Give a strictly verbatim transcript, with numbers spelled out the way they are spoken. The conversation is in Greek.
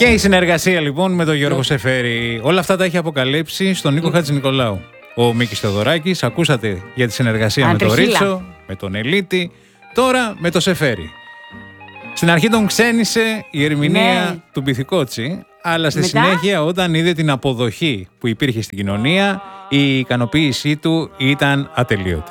Και η συνεργασία λοιπόν με τον Γιώργο Σεφέρη. Όλα αυτά τα έχει αποκαλύψει στον Νίκο Χατζηνικολάου. Ο Μίκης Θεοδωράκης, ακούσατε για τη συνεργασία με τον Ρίτσο, με τον Ελίτη, τώρα με το Σεφέρη. Στην αρχή τον ξένησε η ερμηνεία ναι. του Μπιθικότσι, αλλά στη Μετά... συνέχεια όταν είδε την αποδοχή που υπήρχε στην κοινωνία, η ικανοποίησή του ήταν ατελείωτη.